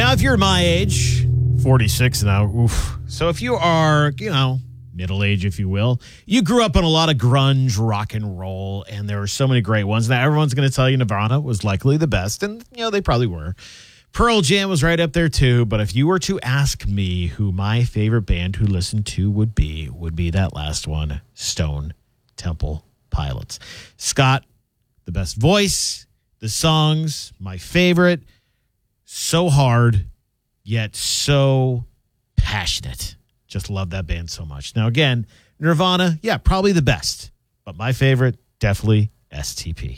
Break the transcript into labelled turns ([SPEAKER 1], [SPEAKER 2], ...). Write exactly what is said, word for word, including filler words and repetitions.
[SPEAKER 1] Now, if you're my age, forty-six now, oof. So if you are, you know, middle age, if you will, you grew up on a lot of grunge rock and roll, and there were so many great ones. Now, everyone's going to tell you Nirvana was likely the best, and, you know, they probably were. Pearl Jam was right up there, too. But if you were to ask me who my favorite band to listen to would be, would be that last one, Stone Temple Pilots. Scott, the best voice, the songs, my favorite, so hard, yet so passionate. Just love that band so much. Now, again, Nirvana, yeah, probably the best. But my favorite, definitely S T P.